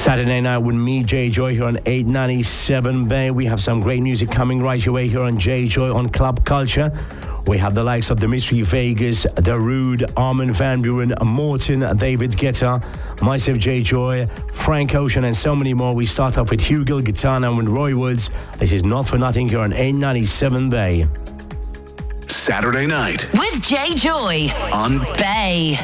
Saturday night with me, Jay Joy, here on 897 Bay. We have some great music coming right your way here on Jay Joy on Club Culture. We have the likes of Dimitri Vegas, Darude, Armin van Buuren, Morton, David Guetta, myself, Jay Joy, Frank Ocean, and so many more. We start off with Hugo Gitana and with Roy Woods. This is Not For Nothing here on 897 Bay. Saturday night with Jay Joy on Bay.